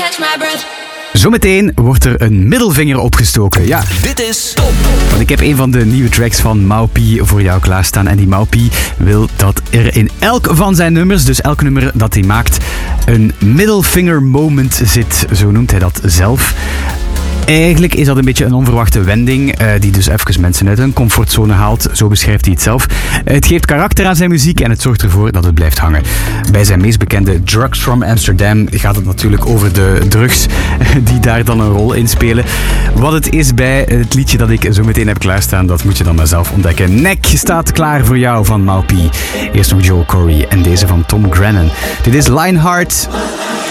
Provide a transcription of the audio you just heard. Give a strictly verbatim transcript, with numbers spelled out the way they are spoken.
catch my breath. Zometeen wordt er een middelvinger opgestoken. Ja, Dit is Top. want ik heb een van de nieuwe tracks van Maupi voor jou klaarstaan. En die Maupi wil dat er in elk van zijn nummers, dus elk nummer dat hij maakt, een middelvinger moment zit. Zo noemt hij dat zelf. Eigenlijk is dat een beetje een onverwachte wending, uh, die dus even mensen uit hun comfortzone haalt. Zo beschrijft hij het zelf. Het geeft karakter aan zijn muziek en het zorgt ervoor dat het blijft hangen. Bij zijn meest bekende Drugs from Amsterdam gaat het natuurlijk over de drugs die daar dan een rol in spelen. Wat het is bij het liedje dat ik zo meteen heb klaarstaan, dat moet je dan maar zelf ontdekken. Nek staat klaar voor jou van Maupi. Eerst nog Joel Corey en deze van Tom Grennan. Dit is Lionheart.